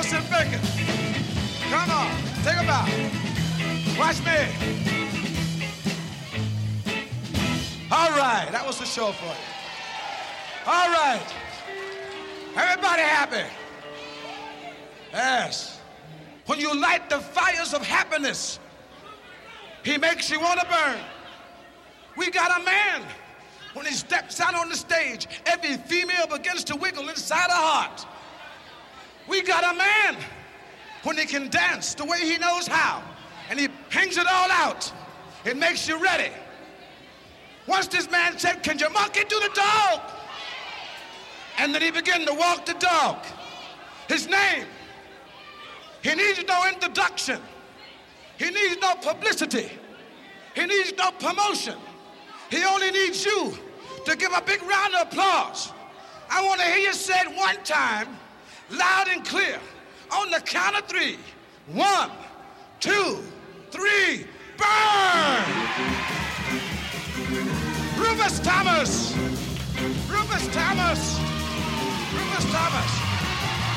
Joseph Bacon. Come on, take a bow. Watch me. All right, that was the show for you. All right. Everybody happy? Yes. When you light the fires of happiness, he makes you want to burn. We got a man. When he steps out on the stage, every female begins to wiggle inside her heart. We got a man. When he can dance the way he knows how, and he hangs it all out, it makes you ready. Once this man said, "Can you monkey do the dog?" And then he began to walk the dog. His name. He needs no introduction. He needs no publicity. He needs no promotion. He only needs you to give a big round of applause. I want to hear you say it one time, loud and clear. On the count of 3. 1, 2, 3, burn! Rufus Thomas! Rufus Thomas! Rufus Thomas!